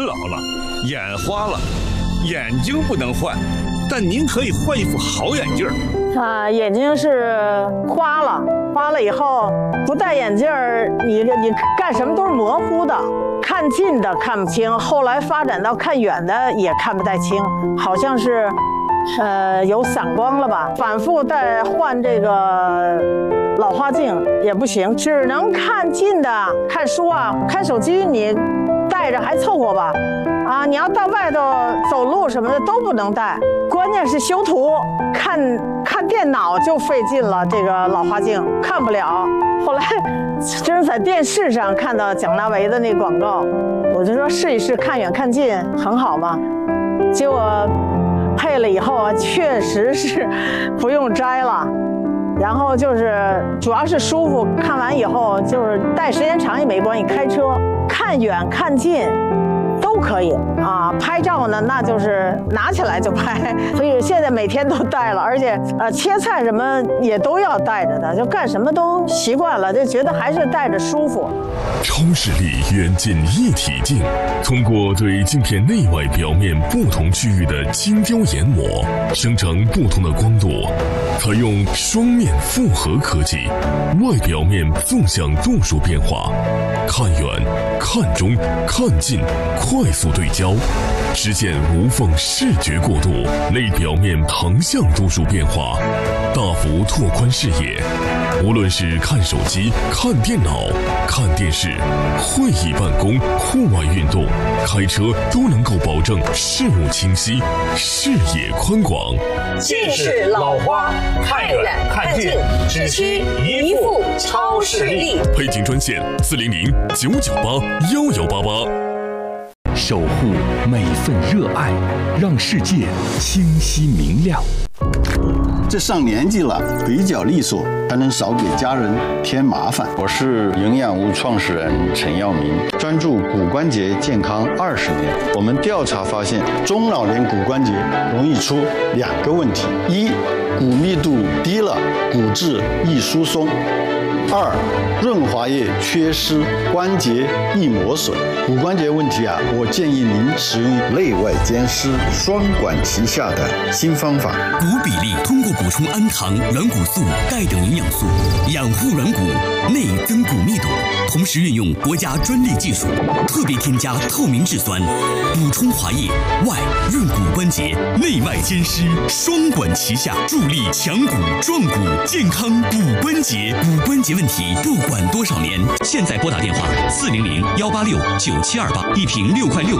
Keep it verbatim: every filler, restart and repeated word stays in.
老了，眼花了，眼睛不能换，但您可以换一副好眼镜儿。 啊，眼睛是花了，花了以后不戴眼镜儿，你你干什么都是模糊的，看近的看不清，后来发展到看远的也看不太清，好像是。呃，有散光了吧？反复戴换这个老花镜也不行，只能看近的，看书啊，看手机你戴着还凑合吧。啊，你要到外头走路什么的都不能戴。关键是修图，看看电脑就费劲了，这个老花镜看不了。后来真是在电视上看到蒋大为的那广告，我就说试一试，看远看近很好嘛。结果。配了以后啊，确实是不用摘了，然后就是主要是舒服。看完以后就是戴时间长也没关系，开车看远看近都可以啊。拍照呢，那就是拿起来就拍，所以现在每天都戴了，而且呃切菜什么也都要戴着的，就干什么都习惯了，就觉得还是戴着舒服。 超视力远近一体镜，通过对镜片内外表面不同区域的精雕研磨，生成不同的光度，采用双面复合科技，外表面纵向度数变化，看远、看中、看近，快速对焦，实现无缝视觉过渡；内表面横向度数变化，大幅拓宽视野。无论是看手机、看电脑、看电视、会议办公、户外运动、开车，都能够保证视物清晰、视野宽广。 近视老花，看远看近，只需一副超视力。 配镜专线：四零零九九八幺幺八八。 守护每份热爱，让世界清晰明亮。 这上年纪了，比较利索，才能少给家人添麻烦。 我是营养屋创始人陈耀明，专注骨关节健康二十年。我们调查发现，中老年骨关节容易出两个问题：一，骨密度低了，骨质易疏松；二，润滑液缺失，关节易磨损。骨关节问题啊，我建议您使用内外兼施、双管齐下的新方法。 骨比例通过补充氨糖、软骨素、钙等营养素，养护软骨，内增骨密度，同时运用国家专利技术，特别添加透明质酸，补充滑液，外润骨关节，内外兼施，双管齐下，助力强骨壮骨，健康骨关节。骨关节问题不管多少年，现在拨打电话四零零幺八六九七二八，一瓶六块六。